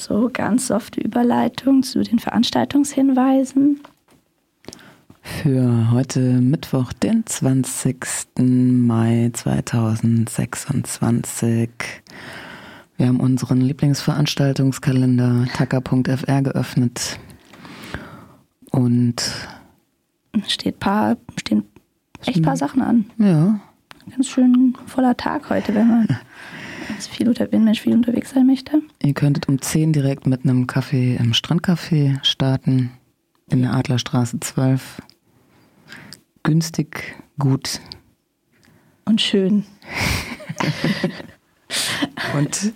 So, ganz softe Überleitung zu den Veranstaltungshinweisen. Für heute Mittwoch, den 20. Mai 2026. Wir haben unseren Lieblingsveranstaltungskalender tacker.fr geöffnet und stehen echt ein paar Sachen an. Ja. Ganz schön voller Tag heute, wenn man viel unterwegs sein möchte. Ihr könntet um 10 direkt mit einem Kaffee im Strandcafé starten, in der Adlerstraße 12. Günstig, gut. Und schön. Und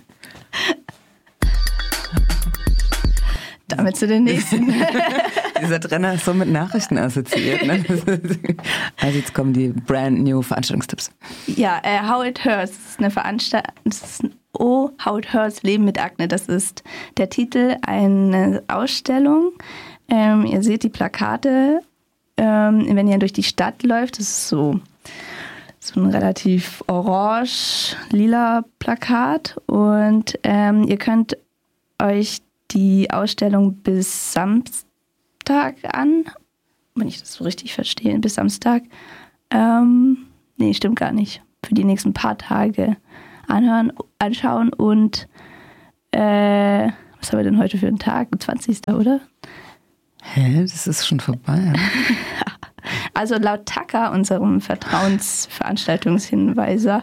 damit zu den nächsten. Dieser Trenner ist so mit Nachrichten assoziiert. Ne? Also jetzt kommen die brand new Veranstaltungstipps. Ja, How It Hurts, das ist eine Veranstaltung, Oh, How It Hurts, Leben mit Akne. Das ist der Titel einer Ausstellung. Ihr seht die Plakate, wenn ihr durch die Stadt läuft. Das ist so ein relativ orange-lila Plakat. Und ihr könnt euch die Ausstellung bis Samstag an, wenn ich das so richtig verstehe, bis Samstag, nee, stimmt gar nicht, für die nächsten paar Tage anschauen und was haben wir denn heute für einen Tag? 20. oder? Hä? Das ist schon vorbei. Ja? Also laut Tacker, unserem Vertrauensveranstaltungshinweiser,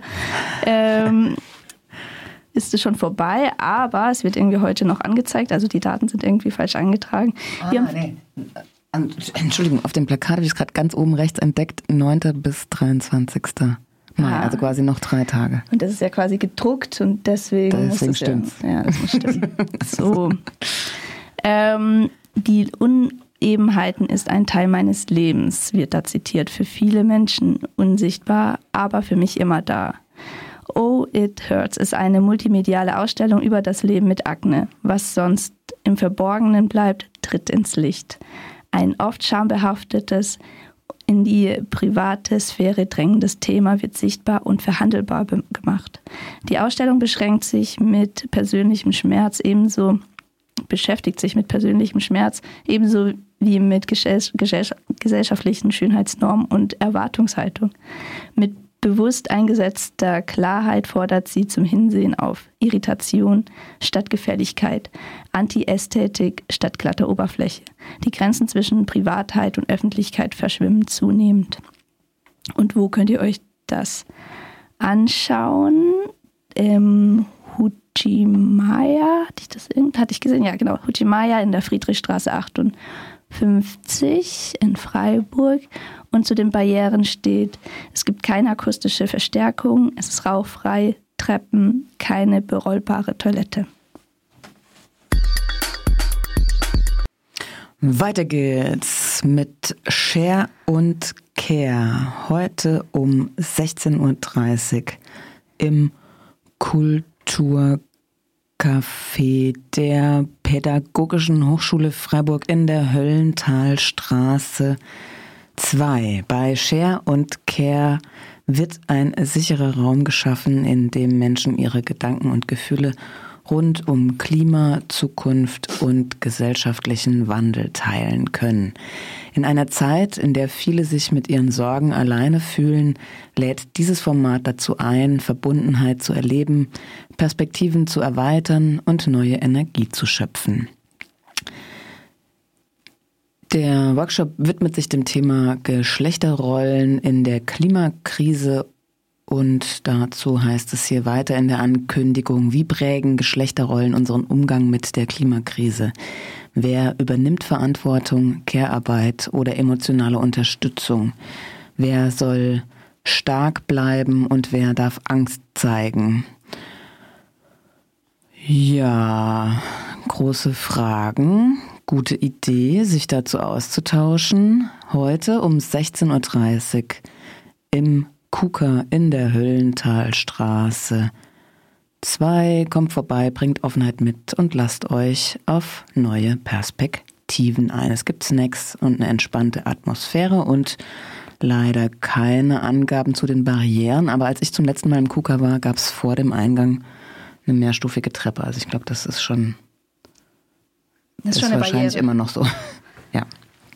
ist es schon vorbei, aber es wird irgendwie heute noch angezeigt, also die Daten sind irgendwie falsch eingetragen. Nee. Entschuldigung, auf dem Plakat habe ich es gerade ganz oben rechts entdeckt, 9. bis 23. Mai, also quasi noch 3 Tage. Und das ist ja quasi gedruckt und deswegen stimmt's. Ja, das muss stimmen. So. Die Unebenheiten ist ein Teil meines Lebens, wird da zitiert. Für viele Menschen unsichtbar, aber für mich immer da. Oh, It Hurts ist eine multimediale Ausstellung über das Leben mit Akne. Was sonst im Verborgenen bleibt, tritt ins Licht. Ein oft schambehaftetes, in die private Sphäre drängendes Thema wird sichtbar und verhandelbar gemacht. Die Ausstellung beschäftigt sich mit persönlichem Schmerz ebenso wie mit gesellschaftlichen Schönheitsnormen und Erwartungshaltung. Mit bewusst eingesetzter Klarheit fordert sie zum Hinsehen auf Irritation statt Gefälligkeit, Anti-Ästhetik statt glatter Oberfläche. Die Grenzen zwischen Privatheit und Öffentlichkeit verschwimmen zunehmend. Und wo könnt ihr euch das anschauen? Hutschimaya, hatte ich gesehen? Ja, genau. Hutschimaya in der Friedrichstraße 58 in Freiburg. Und zu den Barrieren steht, es gibt keine akustische Verstärkung, es ist rauchfrei, Treppen, keine berollbare Toilette. Weiter geht's mit Share und Care. Heute um 16.30 Uhr im Kulturcafé der Pädagogischen Hochschule Freiburg in der Höllentalstraße 2. Bei Share und Care wird ein sicherer Raum geschaffen, in dem Menschen ihre Gedanken und Gefühle rund um Klima, Zukunft und gesellschaftlichen Wandel teilen können. In einer Zeit, in der viele sich mit ihren Sorgen alleine fühlen, lädt dieses Format dazu ein, Verbundenheit zu erleben, Perspektiven zu erweitern und neue Energie zu schöpfen. Der Workshop widmet sich dem Thema Geschlechterrollen in der Klimakrise und dazu heißt es hier weiter in der Ankündigung, wie prägen Geschlechterrollen unseren Umgang mit der Klimakrise? Wer übernimmt Verantwortung, Care-Arbeit oder emotionale Unterstützung? Wer soll stark bleiben und wer darf Angst zeigen? Ja, große Fragen. Gute Idee, sich dazu auszutauschen. Heute um 16.30 Uhr im KUKA in der Höllentalstraße 2. Kommt vorbei, bringt Offenheit mit und lasst euch auf neue Perspektiven ein. Es gibt Snacks und eine entspannte Atmosphäre und leider keine Angaben zu den Barrieren. Aber als ich zum letzten Mal im KUKA war, gab es vor dem Eingang eine mehrstufige Treppe. Also ich glaube, das ist schon Das ist schon eine wahrscheinlich Barriere. immer noch so. Ja.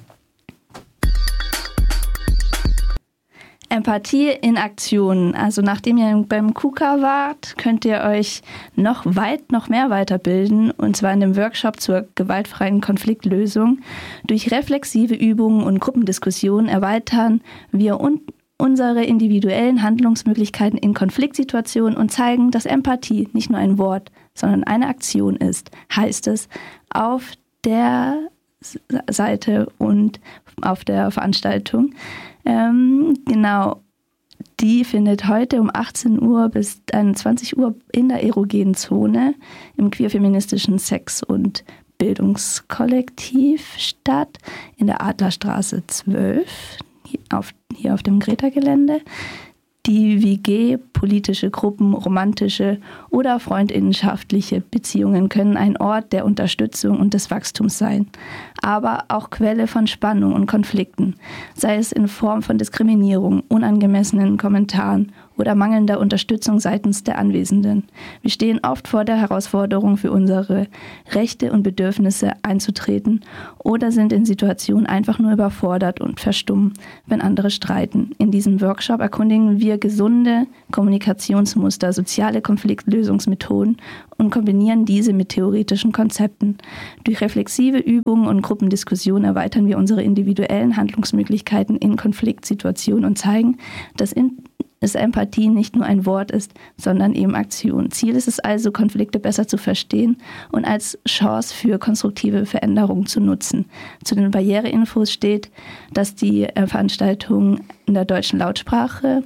Empathie in Aktion. Also nachdem ihr beim KUKA wart, könnt ihr euch noch mehr weiterbilden, und zwar in dem Workshop zur gewaltfreien Konfliktlösung. Durch reflexive Übungen und Gruppendiskussionen erweitern wir unsere individuellen Handlungsmöglichkeiten in Konfliktsituationen und zeigen, dass Empathie nicht nur ein Wort, sondern eine Aktion ist, heißt es auf der Seite und auf der Veranstaltung. Genau, die findet heute um 18 Uhr bis 21 Uhr in der erogenen Zone im queerfeministischen Sex- und Bildungskollektiv statt, in der Adlerstraße 12, hier auf dem Greta-Gelände. Die WG, politische Gruppen, romantische oder freundinnenschaftliche Beziehungen können ein Ort der Unterstützung und des Wachstums sein, aber auch Quelle von Spannung und Konflikten, sei es in Form von Diskriminierung, unangemessenen Kommentaren oder mangelnder Unterstützung seitens der Anwesenden. Wir stehen oft vor der Herausforderung, für unsere Rechte und Bedürfnisse einzutreten oder sind in Situationen einfach nur überfordert und verstummen, wenn andere streiten. In diesem Workshop erkundigen wir gesunde Kommunikationsmuster, soziale Konfliktlösungsmethoden und kombinieren diese mit theoretischen Konzepten. Durch reflexive Übungen und Gruppendiskussionen erweitern wir unsere individuellen Handlungsmöglichkeiten in Konfliktsituationen und zeigen, dass Empathie nicht nur ein Wort ist, sondern eben Aktion. Ziel ist es also, Konflikte besser zu verstehen und als Chance für konstruktive Veränderungen zu nutzen. Zu den Barriereinfos steht, dass die Veranstaltung in der deutschen Lautsprache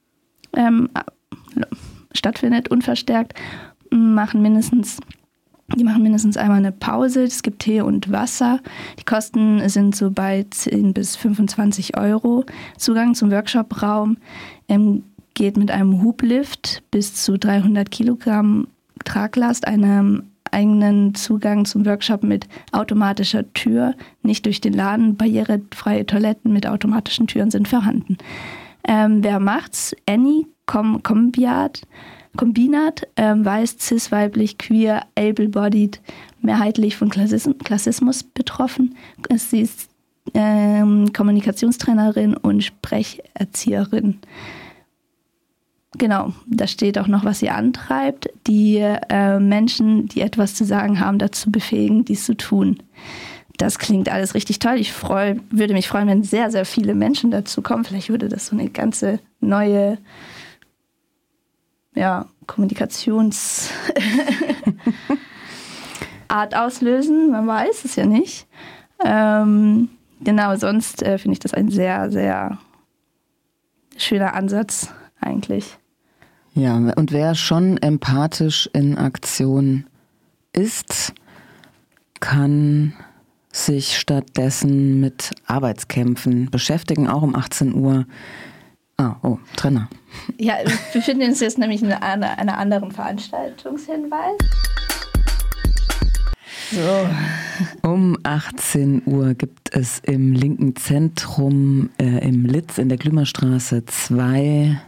stattfindet, unverstärkt. Die machen mindestens einmal eine Pause. Es gibt Tee und Wasser. Die Kosten sind so bei 10 bis 25 Euro. Zugang zum Workshopraum geht mit einem Hublift bis zu 300 Kilogramm Traglast, einem eigenen Zugang zum Workshop mit automatischer Tür, nicht durch den Laden. Barrierefreie Toiletten mit automatischen Türen sind vorhanden. Wer macht's? Annie Kombinat, weiß, cis, weiblich, queer, able-bodied, mehrheitlich von Klassismus betroffen. Sie ist Kommunikationstrainerin und Sprecherzieherin. Genau, da steht auch noch, was sie antreibt, die Menschen, die etwas zu sagen haben, dazu befähigen, dies zu tun. Das klingt alles richtig toll. Ich würde mich freuen, wenn sehr, sehr viele Menschen dazu kommen. Vielleicht würde das so eine ganze neue Kommunikationsart auslösen. Man weiß es ja nicht. Genau, sonst finde ich das ein sehr, sehr schöner Ansatz eigentlich. Ja, und wer schon empathisch in Aktion ist, kann sich stattdessen mit Arbeitskämpfen beschäftigen, auch um 18 Uhr. Trenner. Ja, wir befinden uns jetzt nämlich in einer anderen Veranstaltungshinweis. So. Um 18 Uhr gibt es im linken Zentrum im Litz in der Glümerstraße 2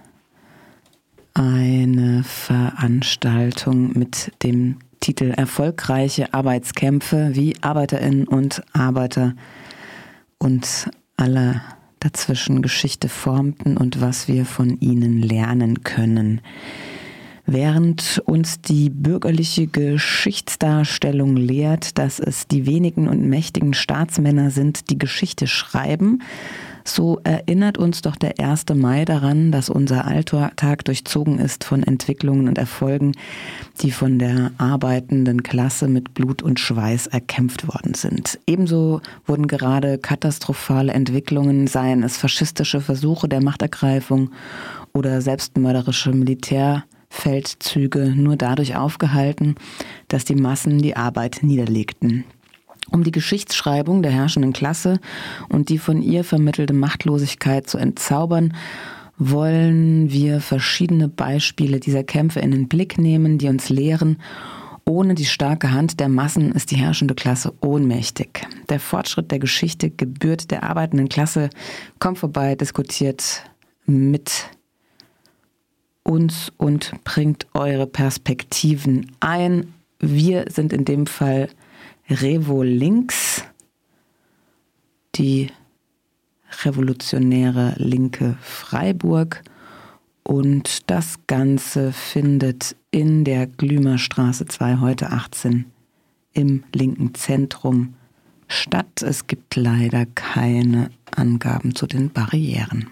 eine Veranstaltung mit dem Titel Erfolgreiche Arbeitskämpfe, wie ArbeiterInnen und Arbeiter und alle dazwischen Geschichte formten und was wir von ihnen lernen können. Während uns die bürgerliche Geschichtsdarstellung lehrt, dass es die wenigen und mächtigen Staatsmänner sind, die Geschichte schreiben, so erinnert uns doch der 1. Mai daran, dass unser Alltag durchzogen ist von Entwicklungen und Erfolgen, die von der arbeitenden Klasse mit Blut und Schweiß erkämpft worden sind. Ebenso wurden gerade katastrophale Entwicklungen, seien es faschistische Versuche der Machtergreifung oder selbstmörderische Militärfeldzüge, nur dadurch aufgehalten, dass die Massen die Arbeit niederlegten. Um die Geschichtsschreibung der herrschenden Klasse und die von ihr vermittelte Machtlosigkeit zu entzaubern, wollen wir verschiedene Beispiele dieser Kämpfe in den Blick nehmen, die uns lehren, ohne die starke Hand der Massen ist die herrschende Klasse ohnmächtig. Der Fortschritt der Geschichte gebührt der arbeitenden Klasse. Kommt vorbei, diskutiert mit uns und bringt eure Perspektiven ein. Wir sind in dem Fall Revolinks, die Revolutionäre Linke Freiburg. Und das Ganze findet in der Glümerstraße 2 heute 18 im linken Zentrum statt. Es gibt leider keine Angaben zu den Barrieren.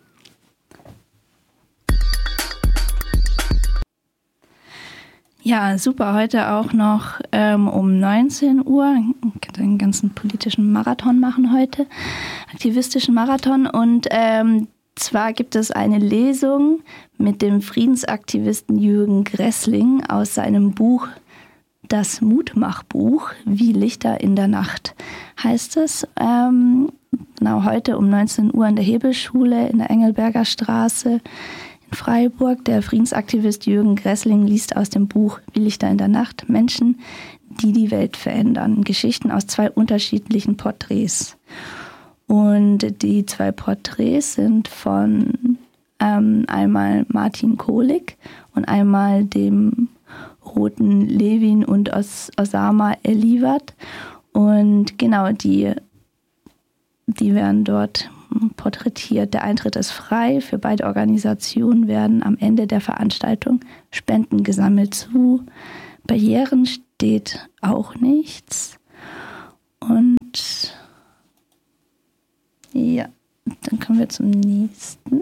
Ja, super. Heute auch noch um 19 Uhr. Ich kann einen ganzen politischen Marathon machen heute, aktivistischen Marathon. Und zwar gibt es eine Lesung mit dem Friedensaktivisten Jürgen Gressling aus seinem Buch Das Mutmachbuch, wie Lichter in der Nacht, heißt es. Genau heute um 19 Uhr in der Hebelschule in der Engelberger Straße in Freiburg. Der Friedensaktivist Jürgen Gressling liest aus dem Buch Wie Lichter in der Nacht Menschen, die die Welt verändern. Geschichten aus 2 unterschiedlichen Porträts. Und die 2 Porträts sind von einmal Martin Kohlig und einmal dem Roten Levin und Osama Elivat. Und genau, die werden dort porträtiert. Der Eintritt ist frei. Für beide Organisationen werden am Ende der Veranstaltung Spenden gesammelt. Zu Barrieren steht auch nichts. Und ja, dann kommen wir zum nächsten.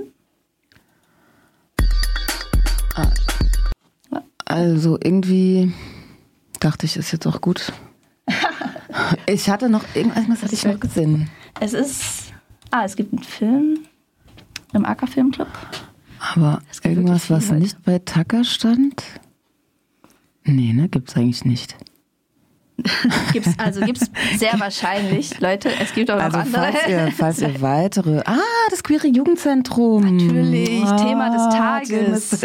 Also irgendwie dachte ich, ist jetzt auch gut. Ich hatte noch irgendwas hatte ich noch gesehen. Es gibt einen Film im Acker Filmclub. Aber irgendwas, was heute nicht bei Tucker stand? Nee, ne, gibt's eigentlich nicht. Gibt's sehr wahrscheinlich, Leute. Es gibt auch noch andere. Falls ihr weitere. Das Queere Jugendzentrum. Natürlich, Thema des Tages.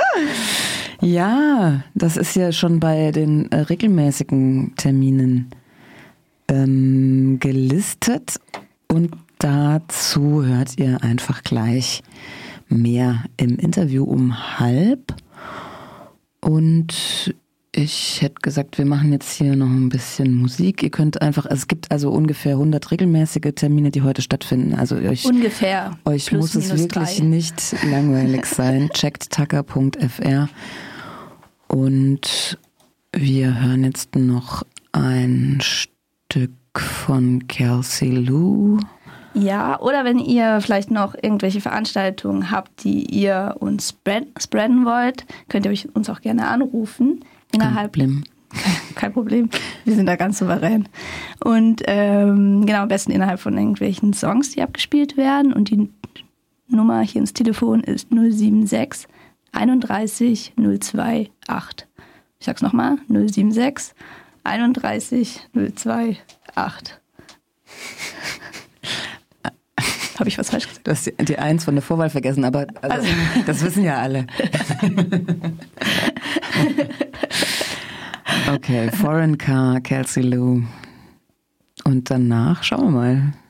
Ja, das ist ja schon bei den regelmäßigen Terminen gelistet. Und dazu hört ihr einfach gleich mehr im Interview um 12:30. Und ich hätte gesagt, wir machen jetzt hier noch ein bisschen Musik. Ihr könnt einfach, es gibt also ungefähr 100 regelmäßige Termine, die heute stattfinden. Also euch muss es wirklich 3 nicht langweilig sein. Checkt tucker.fr. Und wir hören jetzt noch ein Stück von Kelsey Lou. Ja, oder wenn ihr vielleicht noch irgendwelche Veranstaltungen habt, die ihr uns spreaden wollt, könnt ihr uns auch gerne anrufen. Kein Problem. Wir sind da ganz souverän. Und genau, am besten innerhalb von irgendwelchen Songs, die abgespielt werden. Und die Nummer hier ins Telefon ist 076 31 028. Ich sag's nochmal, 076 31 028. Habe ich was falsch gesagt? Du hast die 1 von der Vorwahl vergessen, aber das wissen ja alle. Okay, Foreign Car, Kelsey Lou. Und danach schauen wir mal.